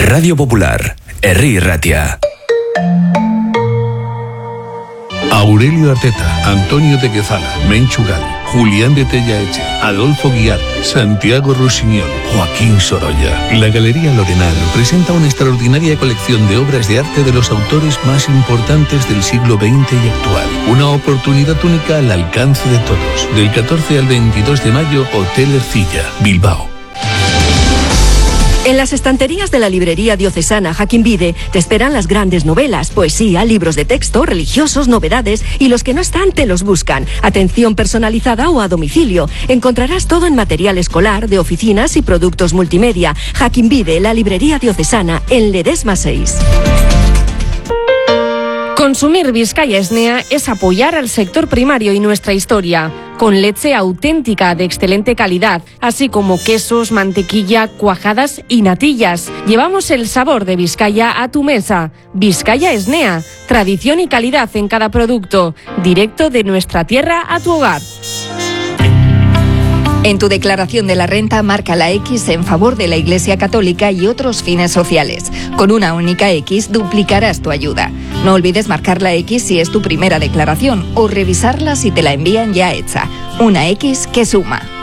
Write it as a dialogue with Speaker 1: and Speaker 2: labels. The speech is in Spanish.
Speaker 1: Radio Popular, Herri Ratia.
Speaker 2: Aurelio Arteta, Antonio de Quezala, Menchu Gal, Julián de Tellaeche, Adolfo Guiar, Santiago Rusiñol, Joaquín Sorolla. La Galería Lorenal presenta una extraordinaria colección de obras de arte de los autores más importantes del siglo XX y actual. Una oportunidad única al alcance de todos. Del 14 al 22 de mayo, Hotel Ercilla, Bilbao.
Speaker 3: En las estanterías de la librería diocesana Joaquín Vide te esperan las grandes novelas, poesía, libros de texto, religiosos, novedades y los que no están te los buscan. Atención personalizada o a domicilio. Encontrarás todo en material escolar, de oficinas y productos multimedia. Joaquín Vide, la librería diocesana en Ledesma 6.
Speaker 4: Consumir Vizcaya Esnea es apoyar al sector primario y nuestra historia, con leche auténtica de excelente calidad, así como quesos, mantequilla, cuajadas y natillas. Llevamos el sabor de Vizcaya a tu mesa. Vizcaya Esnea, tradición y calidad en cada producto, directo de nuestra tierra a tu hogar.
Speaker 5: En tu declaración de la renta marca la X en favor de la Iglesia Católica y otros fines sociales. Con una única X duplicarás tu ayuda. No olvides marcar la X si es tu primera declaración o revisarla si te la envían ya hecha. Una X que suma.